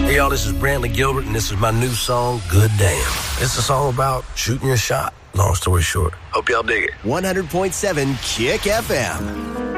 Hey, y'all, this is Brantley Gilbert, and this is my new song, Good Damn. It's a song about shooting your shot, long story short. Hope y'all dig it. 100.7 Kick FM.